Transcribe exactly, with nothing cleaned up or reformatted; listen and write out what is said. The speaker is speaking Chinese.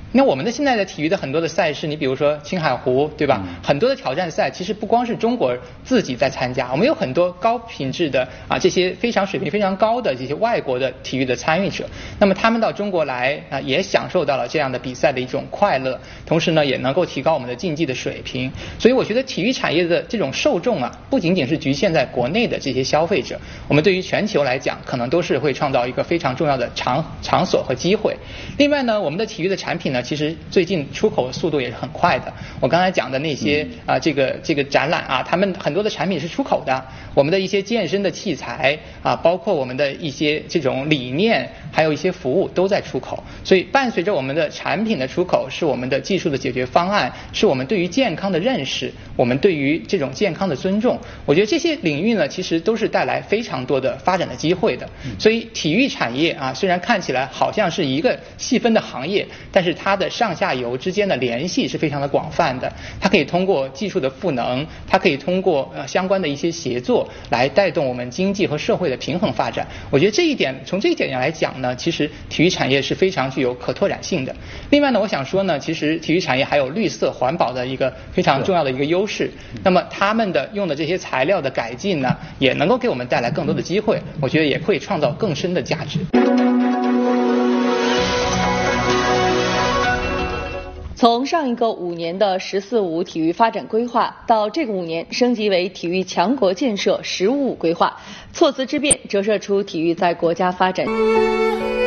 那我们的现在的体育的很多的赛事，你比如说青海湖，对吧？ 嗯、 很多的挑战赛，其实不光是中国自己在参加，我们有很多高品质的啊这些非常水平非常高的这些外国的体育的参与者。那么他们到中国来啊，也享受到了这样的比赛的一种快乐，同时呢，也能够提高我们的竞技的水平。所以我觉得体育产业的这种受众啊，不仅仅是局限在国内的这些消费者，我们对于全球来讲，可能都是会创造一个非常重要的场场所和机会。另外呢，我们的体育的产品呢，其实最近出口速度也是很快的。我刚才讲的那些啊、呃，这个这个展览啊，他们很多的产品是出口的。我们的一些健身的器材啊，包括我们的一些这种理念，还有一些服务都在出口。所以伴随着我们的产品的出口，是我们的技术的解决方案，是我们对于健康的认识，我们对于这种健康的尊重。我觉得这些领域呢，其实都是带来非常多的发展的机会的。所以体育产业啊，虽然看起来好像是一个细分的行业，但是它的上下游之间的联系是非常的广泛的。它可以通过技术的赋能，它可以通过呃相关的一些协作来带动我们经济和社会的平衡发展。我觉得这一点，从这一点来讲呢，其实体育产业是非常具有可拓展性的。另外呢，我想说呢，其实体育产业还有绿色环保的一个非常重要的一个优势。那么他们的用的这些材料的改进呢，也能够给我们带来更多的机会，我觉得也会创造更深的价值。 从上一个五年的“十四五”体育发展规划，到这个五年升级为体育强国建设“十五五”规划，措辞之变折射出体育在国家发展。